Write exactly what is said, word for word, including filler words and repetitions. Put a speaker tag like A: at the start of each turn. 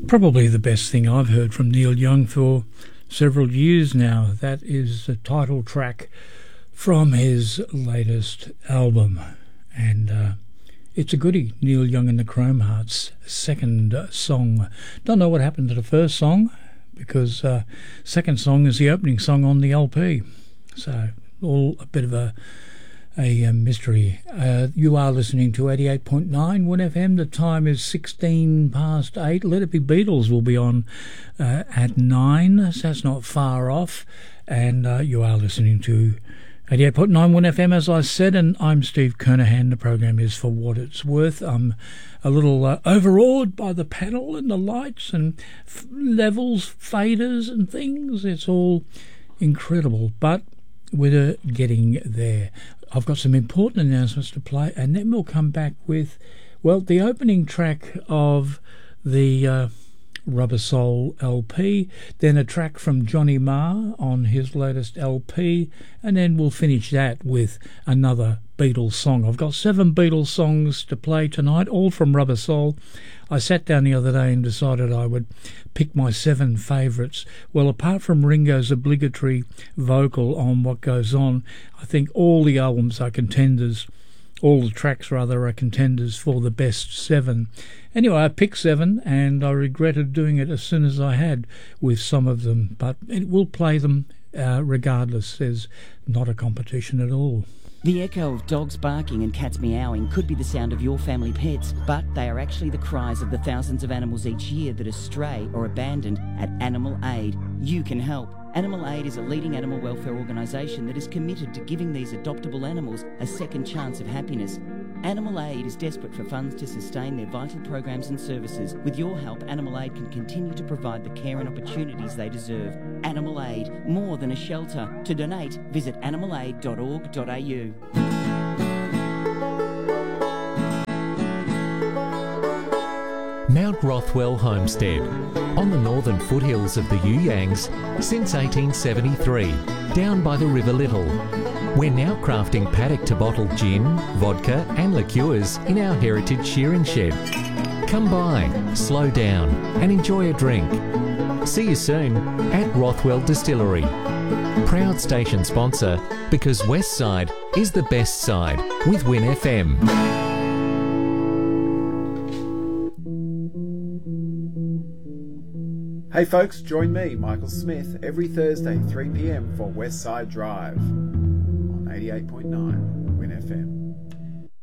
A: Probably the best thing I've heard from Neil Young for several years now. That is the title track from his latest album, and uh, it's a goodie. Neil Young and the Chrome Hearts' second uh, song. Don't know what happened to the first song, because uh, second song is the opening song on the L P, so all a bit of a a, a mystery. Uh, you are listening to eighty-eight point nine Win F M. The time is sixteen past eight. Let It Be Beatles will be on uh, at nine, so that's not far off. And uh, you are listening to eighty-eight point nine Win F M, as I said, and I'm Steve Kernahan. The program is For What It's Worth. I'm a little uh, overawed by the panel and the lights and f- levels, faders and things. It's all incredible, but we're getting there. I've got some important announcements to play, and then we'll come back with, well, the opening track of the uh, Rubber Soul L P, then a track from Johnny Marr on his latest L P, and then we'll finish that with another Beatles song. I've got seven Beatles songs to play tonight, all from Rubber Soul. I sat down the other day and decided I would pick my seven favourites. Well, apart from Ringo's obligatory vocal on What Goes On, I think all the albums are contenders, all the tracks rather are contenders for the best seven. Anyway, I picked seven, and I regretted doing it as soon as I had with some of them, but it will play them uh, regardless. There's not a competition at all.
B: The echo of dogs barking and cats meowing could be the sound of your family pets, but they are actually the cries of the thousands of animals each year that are stray or abandoned at Animal Aid. You can help. Animal Aid is a leading animal welfare organisation that is committed to giving these adoptable animals a second chance of happiness. Animal Aid is desperate for funds to sustain their vital programs and services. With your help, Animal Aid can continue to provide the care and opportunities they deserve. Animal Aid, more than a shelter. To donate, visit animal aid dot org dot a u.
C: Mount Rothwell Homestead, on the northern foothills of the You Yangs since eighteen seventy-three, down by the River Little. We're now crafting paddock-to-bottle gin, vodka and liqueurs in our heritage shearing shed. Come by, slow down and enjoy a drink. See you soon at Rothwell Distillery. Proud station sponsor, because Westside is the best side with Win F M.
D: Hey folks, join me, Michael Smith, every Thursday, three p m for Westside Drive on eighty-eight point nine Win F M.